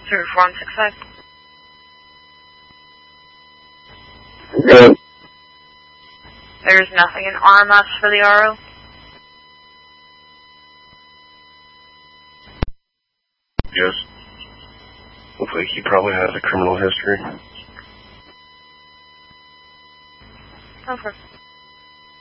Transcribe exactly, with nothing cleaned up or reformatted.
Zero four one six five. Good. There's nothing in R M S for the R O. Yes. Looks like he probably has a criminal history. Okay.